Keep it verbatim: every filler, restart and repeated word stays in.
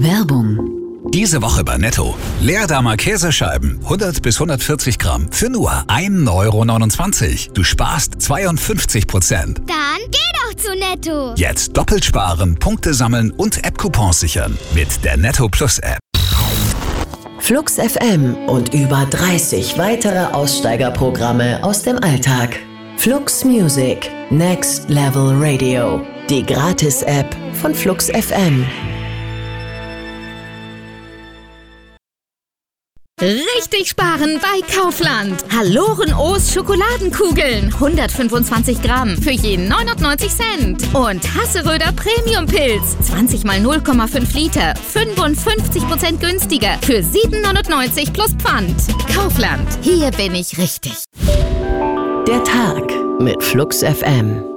Werbung. Diese Woche bei Netto. Leerdammer Käsescheiben, hundert bis hundertvierzig Gramm, für nur ein Euro neunundzwanzig. Du sparst zweiundfünfzig Prozent. Dann geh doch zu Netto. Jetzt doppelt sparen, Punkte sammeln und App-Coupons sichern. Mit der Netto Plus App. Flux F M und über dreißig weitere Aussteigerprogramme aus dem Alltag. Flux Music, Next Level Radio. Die Gratis-App von Flux F M. Richtig sparen bei Kaufland. Hallorenoos Schokoladenkugeln, hundertfünfundzwanzig Gramm für jeden neunundneunzig Cent. Und Hasseröder Premium-Pilz, zwanzig mal null Komma fünf Liter, fünfundfünfzig Prozent günstiger für sieben neunundneunzig plus Pfand. Kaufland, hier bin ich richtig. Der Tag mit Flux F M.